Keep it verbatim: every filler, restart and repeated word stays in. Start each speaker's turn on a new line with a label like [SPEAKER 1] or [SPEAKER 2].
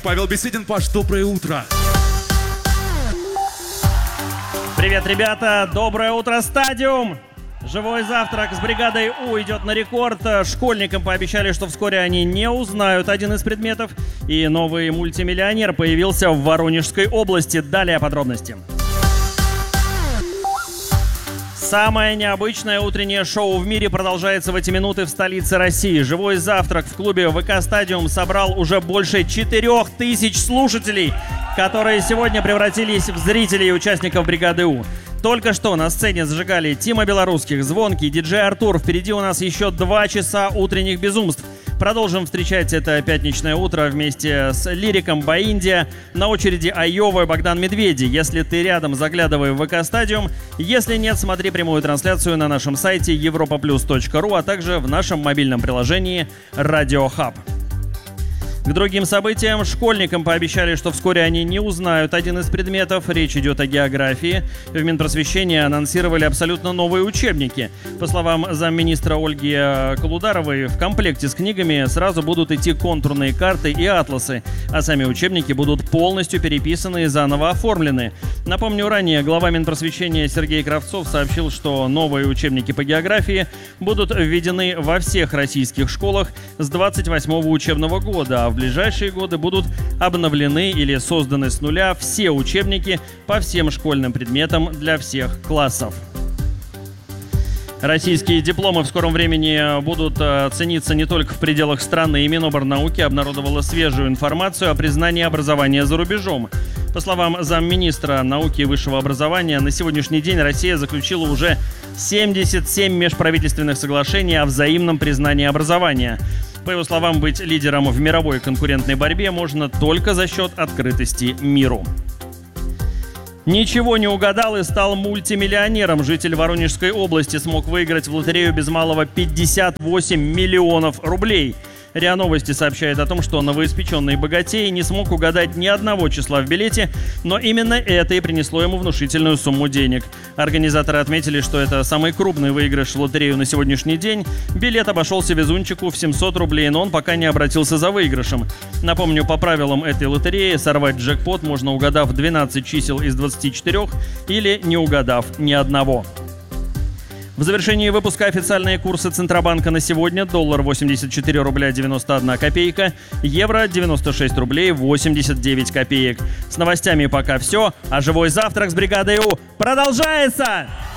[SPEAKER 1] Павел Беседин, Паш, доброе утро.
[SPEAKER 2] Привет, ребята, доброе утро, стадиум! Живой завтрак с бригадой У идет на рекорд. Школьникам пообещали, что вскоре они не узнают один из предметов. И новый мультимиллионер появился в Воронежской области. Далее подробности. Самое необычное утреннее шоу в мире продолжается в эти минуты в столице России. Живой завтрак в клубе ВК Стадиум собрал уже больше четырех тысяч слушателей, которые сегодня превратились в зрителей и участников бригады У. Только что на сцене зажигали Тима Белорусских, Звонкий, диджей Артур. Впереди у нас еще два часа утренних безумств. Продолжим встречать это пятничное утро вместе с лириком Баиндия. На очереди Айова и Богдан Медведи. Если ты рядом, заглядывай в ВК Стадиум. Если нет, смотри прямую трансляцию на нашем сайте европа плюс точка ру, а также в нашем мобильном приложении Радио Хаб. К другим событиям. Школьникам пообещали, что вскоре они не узнают один из предметов. Речь идет о географии. В Минпросвещении анонсировали абсолютно новые учебники. По словам замминистра Ольги Колударовой, в комплекте с книгами сразу будут идти контурные карты и атласы, а сами учебники будут полностью переписаны и заново оформлены. Напомню, ранее глава Минпросвещения Сергей Кравцов сообщил, что новые учебники по географии будут введены во всех российских школах с двадцать восьмого учебного года, а в ближайшие годы будут обновлены или созданы с нуля все учебники по всем школьным предметам для всех классов. Российские дипломы в скором времени будут цениться не только в пределах страны, и Миноборнауки обнародовала свежую информацию о признании образования за рубежом. По словам замминистра науки и высшего образования, на сегодняшний день Россия заключила уже семьдесят семь межправительственных соглашений о взаимном признании образования. По его словам, быть лидером в мировой конкурентной борьбе можно только за счет открытости миру. Ничего не угадал и стал мультимиллионером. Житель Воронежской области смог выиграть в лотерею без малого пятьдесят восемь миллионов рублей. РИА Новости сообщает о том, что новоиспеченный богатей не смог угадать ни одного числа в билете, но именно это и принесло ему внушительную сумму денег. Организаторы отметили, что это самый крупный выигрыш в лотерею на сегодняшний день. Билет обошелся везунчику в семьсот рублей, но он пока не обратился за выигрышем. Напомню, по правилам этой лотереи сорвать джекпот можно, угадав двенадцать чисел из двадцати четырёх или не угадав ни одного. В завершении выпуска официальные курсы Центробанка на сегодня. Доллар восемьдесят четыре рубля девяносто одна копейка, евро девяносто шесть рублей восемьдесят девять копеек. С новостями пока все, а живой завтрак с бригадой У продолжается!